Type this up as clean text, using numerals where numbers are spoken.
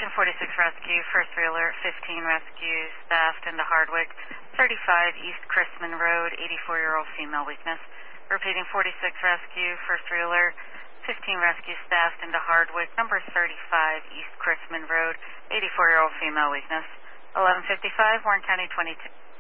Station 46 Rescue, first reeler, 15 rescue, staffed into Hardwick, 35 East Chrisman Road, 84-year-old female weakness. Repeating 46 Rescue, first reeler, 15 rescue, staffed into Hardwick, number 35 East Chrisman Road, 84-year-old female weakness. 1155, Warren County 22.